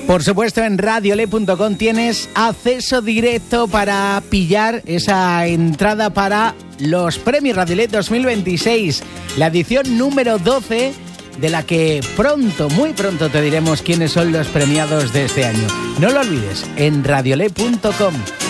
Por supuesto, en radiole.com tienes acceso directo para pillar esa entrada para los Premios Radiolé 2026, la edición número 12, de la que pronto, muy pronto te diremos quiénes son los premiados de este año. No lo olvides, en radiole.com.